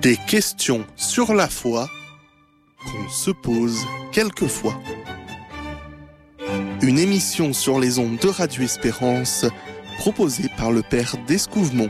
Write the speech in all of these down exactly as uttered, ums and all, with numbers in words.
Des questions sur la foi qu'on se pose quelquefois. Une émission sur les ondes de Radio Espérance proposée par le Père d'Escouvemont.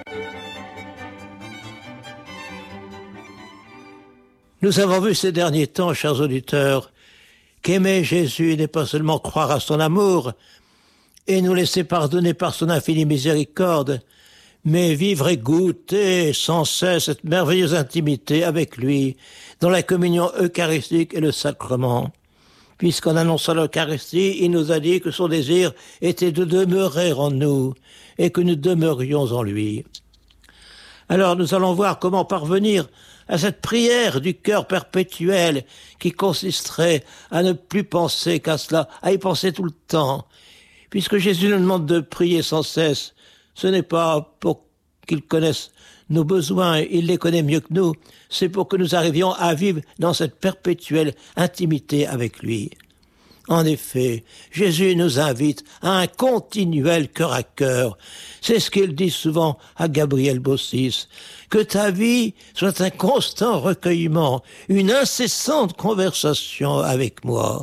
Nous avons vu ces derniers temps, chers auditeurs, qu'aimer Jésus n'est pas seulement croire à son amour et nous laisser pardonner par son infinie miséricorde, mais vivre et goûter sans cesse cette merveilleuse intimité avec lui dans la communion eucharistique et le sacrement. Puisqu'en annonçant l'Eucharistie, il nous a dit que son désir était de demeurer en nous et que nous demeurions en lui. Alors nous allons voir comment parvenir à cette prière du cœur perpétuel qui consisterait à ne plus penser qu'à cela, à y penser tout le temps. Puisque Jésus nous demande de prier sans cesse, ce n'est pas pour qu'il connaisse nos besoins, il les connaît mieux que nous, c'est pour que nous arrivions à vivre dans cette perpétuelle intimité avec lui. En effet, Jésus nous invite à un continuel cœur à cœur. C'est ce qu'il dit souvent à Gabriel Bossis. Que ta vie soit un constant recueillement, une incessante conversation avec moi.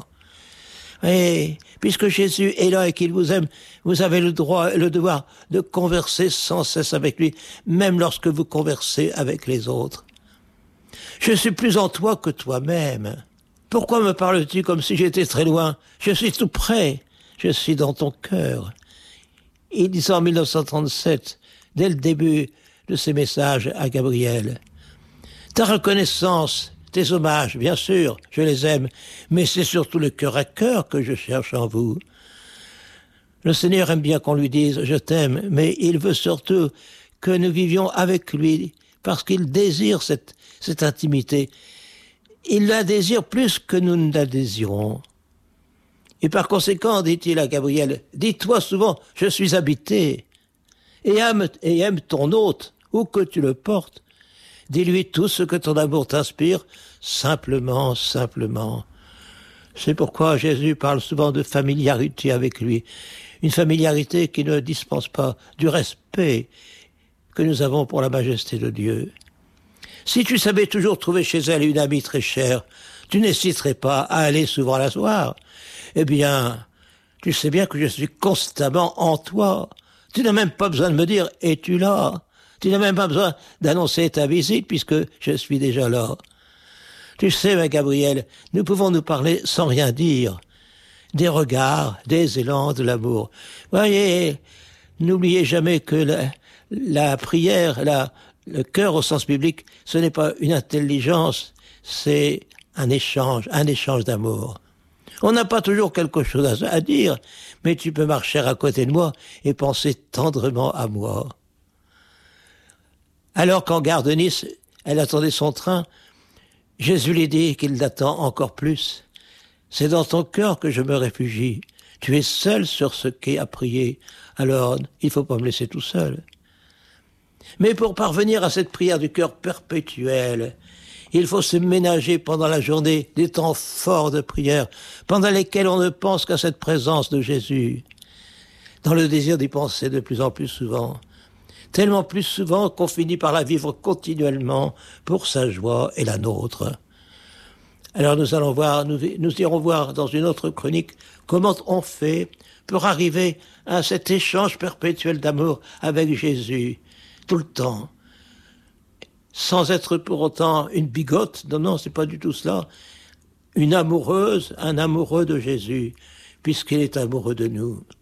Et puisque Jésus est là et qu'il vous aime, vous avez le droit et le devoir de converser sans cesse avec lui, même lorsque vous conversez avec les autres. Je suis plus en toi que toi-même. Pourquoi me parles-tu comme si j'étais très loin? Je suis tout près, je suis dans ton cœur. Il dit ça en mille neuf cent trente-sept, dès le début de ses messages à Gabriel. Ta reconnaissance, tes hommages, bien sûr, je les aime, mais c'est surtout le cœur à cœur que je cherche en vous. Le Seigneur aime bien qu'on lui dise « je t'aime », mais il veut surtout que nous vivions avec lui, parce qu'il désire cette, cette intimité. Il la désire plus que nous ne la désirons. Et par conséquent, dit-il à Gabriel, « dis-toi souvent, je suis habité, et aime, et aime ton hôte, où que tu le portes. Dis-lui tout ce que ton amour t'inspire, simplement, simplement. » C'est pourquoi Jésus parle souvent de familiarité avec lui. Une familiarité qui ne dispense pas du respect que nous avons pour la majesté de Dieu. Si tu savais toujours trouver chez elle une amie très chère, tu n'hésiterais pas à aller souvent la voir. Eh bien, tu sais bien que je suis constamment en toi. Tu n'as même pas besoin de me dire « es-tu là ?» Tu n'as même pas besoin d'annoncer ta visite puisque je suis déjà là. Tu sais, ma Gabriel, nous pouvons nous parler sans rien dire. Des regards, des élans de l'amour. Voyez, n'oubliez jamais que la, la prière, la, le cœur au sens biblique, ce n'est pas une intelligence, c'est un échange, un échange d'amour. On n'a pas toujours quelque chose à, à dire, mais tu peux marcher à côté de moi et penser tendrement à moi. Alors qu'en gare de Nice, elle attendait son train, Jésus lui dit qu'il l'attend encore plus. C'est dans ton cœur que je me réfugie. Tu es seul sur ce quai à prier. Alors, il ne faut pas me laisser tout seul. Mais pour parvenir à cette prière du cœur perpétuel, il faut se ménager pendant la journée des temps forts de prière, pendant lesquels on ne pense qu'à cette présence de Jésus, dans le désir d'y penser de plus en plus souvent. Tellement plus souvent qu'on finit par la vivre continuellement pour sa joie et la nôtre. Alors nous allons voir, nous, nous irons voir dans une autre chronique comment on fait pour arriver à cet échange perpétuel d'amour avec Jésus, tout le temps, sans être pour autant une bigote. Non, non, c'est pas du tout cela. Une amoureuse, un amoureux de Jésus, puisqu'il est amoureux de nous.